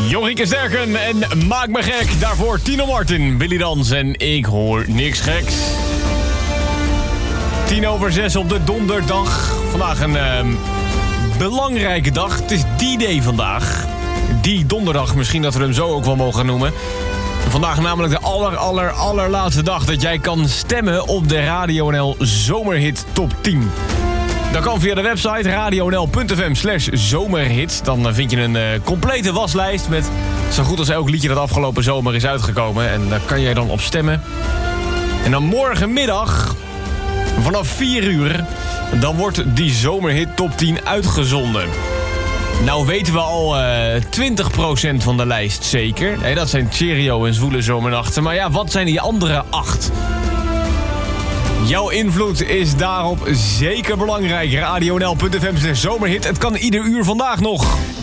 Jorrieke Sterken en Maak me gek. Daarvoor Tino Martin, Billy Dans en Ik hoor niks geks. 5:10 op de donderdag. Vandaag een belangrijke dag. Het is D-Day vandaag. Die donderdag, misschien dat we hem zo ook wel mogen noemen. Vandaag namelijk de allerlaatste dag dat jij kan stemmen op de Radio NL Zomerhit Top 10. Dat kan via de website radionl.fm/zomerhit. Dan vind je een complete waslijst met zo goed als elk liedje dat afgelopen zomer is uitgekomen. En daar kan jij dan op stemmen. En dan morgenmiddag, vanaf 4 uur, dan wordt die Zomerhit Top 10 uitgezonden. Nou weten we al 20% van de lijst zeker. Nee, dat zijn Cheerio en Zwoele Zomernachten. Maar ja, wat zijn die andere 8? Jouw invloed is daarop zeker belangrijk. radionl.fm/zomerhit. Het kan ieder uur vandaag nog.